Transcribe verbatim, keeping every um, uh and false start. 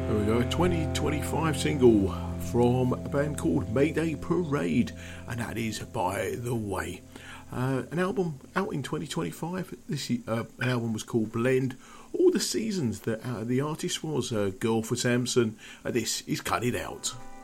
There we go, a twenty twenty-five single from a band called Mayday Parade, and that is By the Way. Uh, an album out in twenty twenty-five. This uh, album was called Blend. All the seasons that uh, the artist was uh, Girl for Samson. Uh, this is Cut It Out.